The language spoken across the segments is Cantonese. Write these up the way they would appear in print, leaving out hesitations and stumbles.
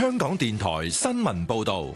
香港電台新聞報道。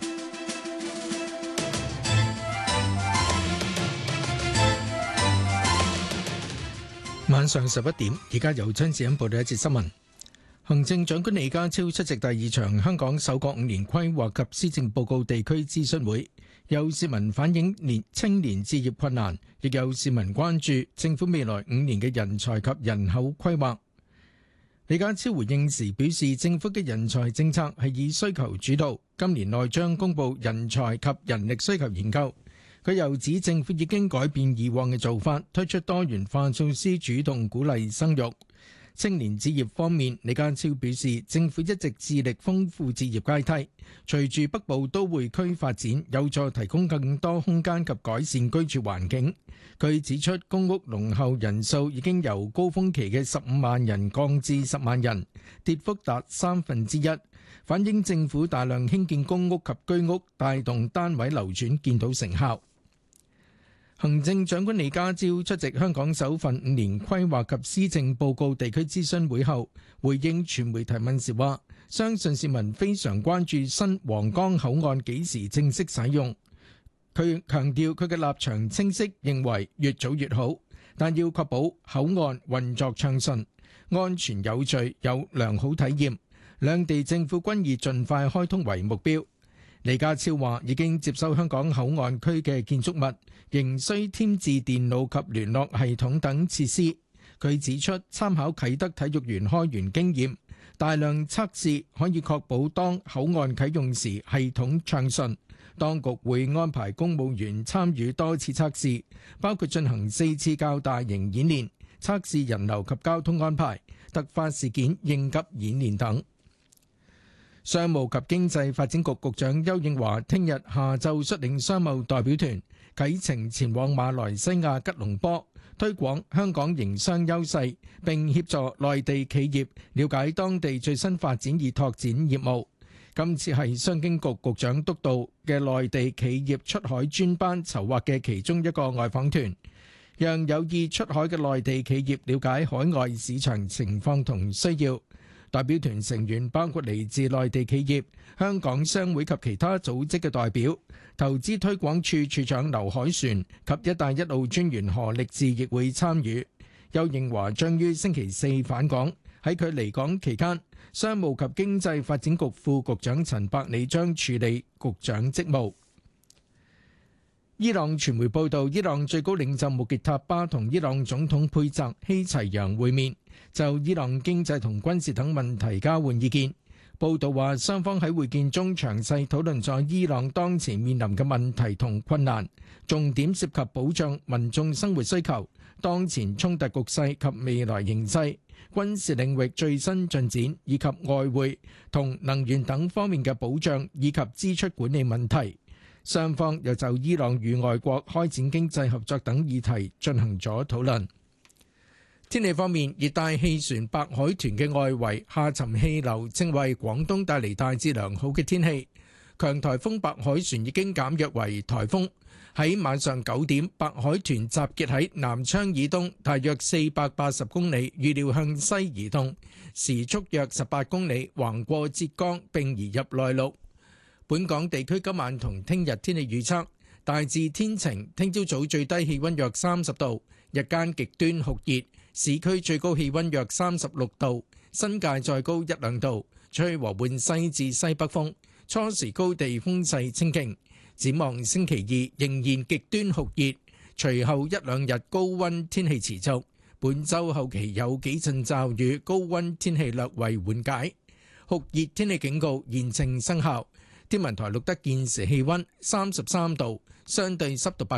晚上11點，而家由張子欣報道一節新聞。行政長官李家超出席第2場香港首個5年規劃及施政報告地區諮詢會，有市民反映青年置業困難，亦有市民關注政府未來5年嘅人才及人口規劃。李家超回應時表示，政府嘅人才政策係以需求主導，今年內將公布人才及人力需求研究。佢又指政府已經改變以往嘅做法，推出多元化措施，主動鼓勵生育。青年置業方面，李家超表示，政府一直致力豐富置業階梯，隨住北部都會區發展，有助提供更多空間及改善居住環境。佢指出，公屋輪候人數已經由高峰期嘅15萬人降至10萬人，跌幅達1/3，反映政府大量興建公屋及居屋，帶動單位流轉，見到成效。行政長官李家超出席香港首份5年規劃及施政報告地區諮詢會後，回應傳媒提問時話，相信市民非常關注新皇崗口岸幾時正式使用。佢強調佢嘅立場清晰，認為越早越好，但要確保口岸運作暢順、安全有序、有良好體驗。兩地政府均以盡快開通為目標。李家超話已經接收香港口岸區嘅建築物，仍需添置電腦及聯絡系統等設施。佢指出，參考啟德體育園開園經驗，大量測試可以確保當口岸啟用時系統暢順。當局會安排公務員參與多次測試，包括進行4次較大型演練，測試人流及交通安排、突發事件應急演練等。商務及經濟發展局局長邱應華聽日下晝率領商務代表團啟程前往馬來西亞吉隆坡，推廣香港營商優勢，並協助內地企業了解當地最新發展以拓展業務。今次係商經局局長督導嘅內地企業出海專班籌劃嘅其中一個外訪團，讓有意出海嘅內地企業了解海外市場情況同需要。代表團成員包括嚟自內地企業、香港商會及其他組織嘅代表，投資推廣處處長劉凱旋及一帶一路專員何力智亦會參與。邱應華將於星期四返港，喺佢離港期間，商務及經濟發展局副局長陳百里將處理局長職務。伊朗傳媒報道，伊朗最高領袖穆傑塔巴同伊朗總統佩澤希齊揚會面，就伊朗經濟同軍事等問題交換意見。報道話，雙方喺會見中詳細討論咗伊朗當前面臨嘅問題同困難，重點涉及保障民眾生活需求、當前衝突局勢及未來形勢、軍事領域最新進展，以及外匯同能源等方面嘅保障以及支出管理問題。雙方又就伊朗與外國開展經濟合作等議題進行咗討論。天氣方面，熱帶氣旋白海豚嘅外圍下沉氣流正為廣東帶嚟大致良好嘅天氣。強颱風白海旋已經減弱為颱風。喺晚上9點，白海豚集結喺南昌以東大約480公里，預料向西移動，時速約18公里，橫過浙江並移入內陸。本港地區今晚同聽日天氣預測，大致天晴，聽朝早最低氣溫約30度，日間極端酷熱，市區最高氣溫約36度，新界再高1-2度，吹和緩西至西北風，初時高地風勢清勁。展望星期2仍然極端酷熱，隨後1-2日高溫天氣持續，本週後期有幾陣驟雨，高溫天氣略為緩解，酷熱天氣警告現正生效。天文台錄得現時氣溫33度，相對濕度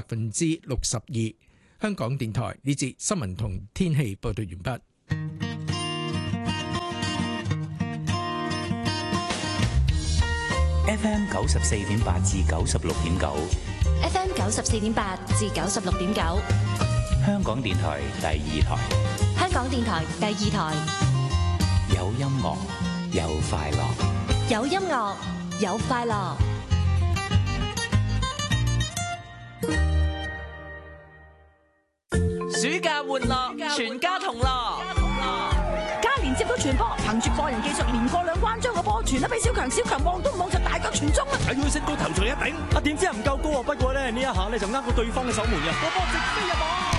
62%。香港電台呢節新聞同天氣報道完畢。 FM 94.8至96.9 ，FM 94.8至96.9， 香港電台第2台， 香港電台第2台， 有音樂，有快樂， 有音樂，有快樂。 暑假玩樂，全家同樂。 嘉年接腳傳波，憑住個人技術連過兩關，將個波傳得俾小強，小強望都唔望就大腳傳中啦！ 睇佢身高頭錘一頂，點知唔夠高啊！不過呢一下就呃過對方嘅守門嘅，個波直飛入網。